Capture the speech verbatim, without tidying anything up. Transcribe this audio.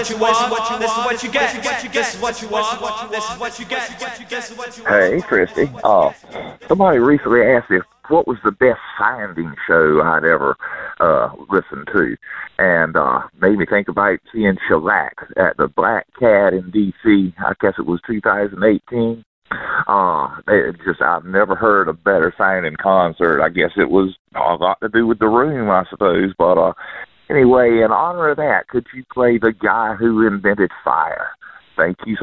you want, this is what you get, this is what you want, this is what you get, this is what you want. Hey, Christy. Uh, somebody recently asked me what was the best sounding show I'd ever uh, listened to, and uh, made me think about seeing Shellac at the Black Cat in D C. I guess it was two thousand eighteen. Uh, it just I've never heard a better sounding concert. I guess it was a lot to do with the room, I suppose. But uh, anyway, in honor of that, could you play The Guy Who Invented Fire? Thank you so